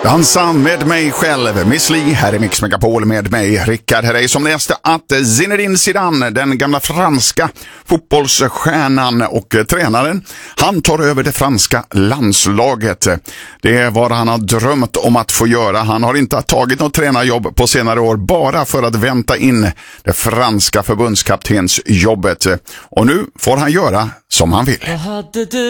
Dansa med mig själv, Miss Li, här är Mix Megapol med mig, Rickard Herrey, som läste att Zinedine Zidane, den gamla franska fotbollsstjärnan och tränaren, han tar över det franska landslaget. Det är vad han har drömt om att få göra. Han har inte tagit något tränarjobb på senare år bara för att vänta in det franska förbundskaptensjobbet. Och nu får han göra som han vill.